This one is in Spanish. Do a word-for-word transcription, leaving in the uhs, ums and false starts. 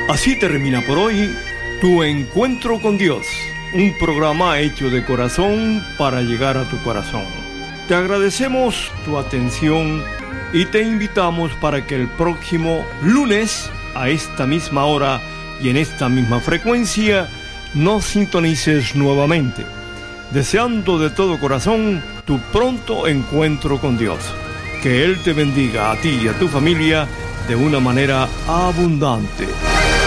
Así termina por hoy Tu Encuentro con Dios, un programa hecho de corazón para llegar a tu corazón. Te agradecemos tu atención y te invitamos para que el próximo lunes, a esta misma hora y en esta misma frecuencia, nos sintonices nuevamente, deseando de todo corazón tu pronto encuentro con Dios. Que Él te bendiga a ti y a tu familia de una manera abundante.